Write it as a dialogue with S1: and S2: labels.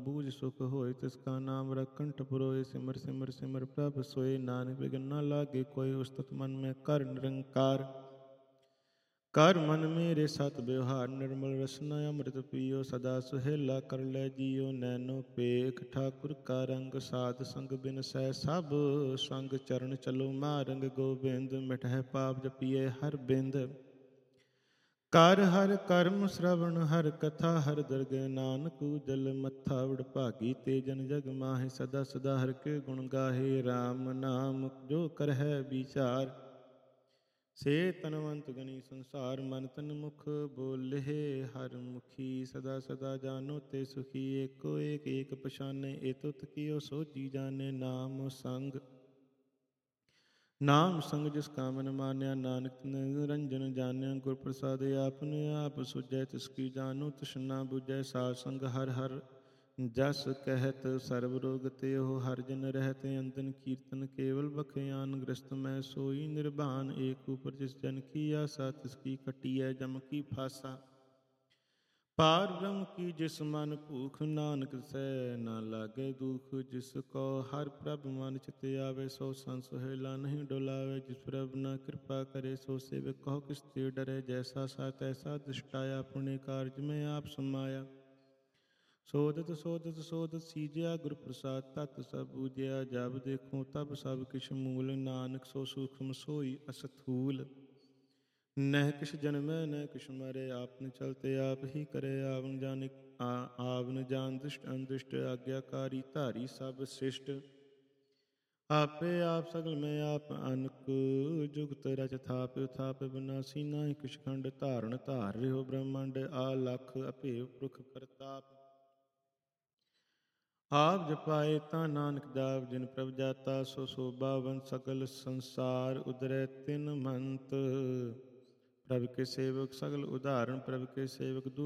S1: बूझ सुख होय, तिसका नाम रखंठ पुरोय। सिमर सिमर सिमर प्रभ सोय, नानक बिघन न लागे कोय। उस्तत मन में कर निरंकार, कर मन मेरे सत व्यवहार। निर्मल रसना अमृत पियो, सदा सुहेला कर लै जियो। नैनो पेख ठाकुर का रंग, साध संग बिन सै सब संग। चरण चलो मारंग गोबिंद, मिटह पाप जपिए हर बिंद। कर हर कर्म श्रवण हर कथा, हर दरगह नानक उजल मत्था। वडभागी ते जन जग माहे, सदा सदा हर के गुण गाहे। राम नाम जो कर है विचार, से तनवंत गणी संसार। मन तन मुख बोले हर मुखी, सदा सदा जानो ते सुखी। एको एक एक पछाने, ए तुत कियो सो जी जाने। नाम संग नाम संग जिसका मन मान्या, नानक निरंजन जान्या। गुर प्रसाद आपने आप सुझै, तिसकी जानो तृष्णा बुझै। साध संग हर हर जस कहत, सर्व रोग तेहो हर जन रहत। अंतन कीर्तन केवल बखयान, ग्रस्त मैं सोई निर्वाण। एक ऊपर जिस जन की आशा, तिसकी कटिय जम की फासा। पार ब्रह्म की जिस मन भूख, नानक सै ना लागे दुख। जिस को हर प्रभ मन चित आवे, सो संत सुहेला नहीं डोलावे। जिस प्रभ न कृपा करे, सो सेवक कहो किस ते डरे। जैसा सा तैसा दृष्टाया, अपने कार्य में आप समाया। सोदत सोदत सोदत सीजया, गुर प्रसाद तत् सब बूझया। जब देखो तब सब किछ मूल, नानक सो सूक्ष्म सोई असथूल। नह किछ जन्मै न किछ मरे, आपन चलते आप ही करे। आवन जाने आवन जान दुष्ट अंदुष्ट, आज्ञाकारी धारी सब श्रेष्ठ। आपे आप सगल में आप अनक, जुगत रच थाप थाप। विनाशी नाहि किछ खंड, धारण धार रहो ब्रह्मांड। आलख अभेव पुरख प्रताप, आप जपाए ता नानक जाप। जिन प्रभ जाता सो शोभावन, सकल संसार उदरै तिन मंत। प्रभ के सेवक सगल उदाहरण, प्रभ के सेवक